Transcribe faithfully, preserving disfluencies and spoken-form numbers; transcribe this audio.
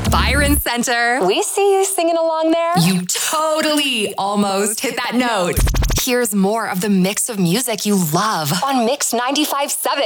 Byron Center. We see you singing along there. You totally almost hit that note. Here's more of the mix of music you love on Mix ninety-five point seven.